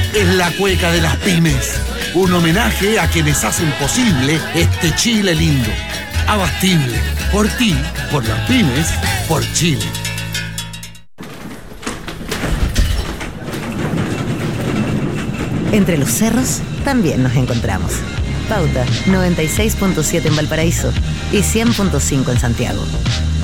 es la cueca de las pymes. Un homenaje a quienes hacen posible este Chile lindo. Abastible. Por ti, por las pymes, por Chile. Entre los cerros también nos encontramos. Pauta 96.7 en Valparaíso y 100.5 en Santiago.